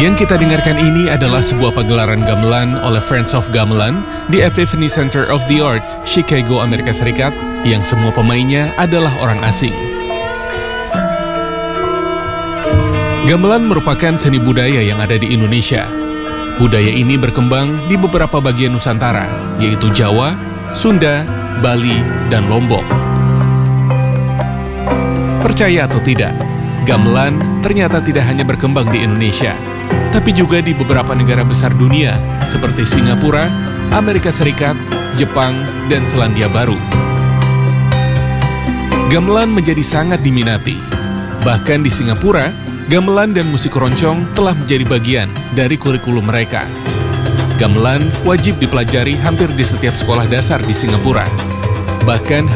Yang kita dengarkan ini adalah sebuah pagelaran gamelan oleh Friends of Gamelan di Epiphany Center of the Arts, Chicago, Amerika Serikat, yang semua pemainnya adalah orang asing. Gamelan merupakan seni budaya yang ada di Indonesia. Budaya ini berkembang di beberapa bagian Nusantara, yaitu Jawa, Sunda, Bali, dan Lombok. Percaya atau tidak, gamelan ternyata tidak hanya berkembang di Indonesia, tapi juga di beberapa negara besar dunia seperti Singapura, Amerika Serikat, Jepang, dan Selandia Baru. Gamelan menjadi sangat diminati. Bahkan di Singapura, gamelan dan musik keroncong telah menjadi bagian dari kurikulum mereka. Gamelan wajib dipelajari hampir di setiap sekolah dasar di Singapura. Bahkan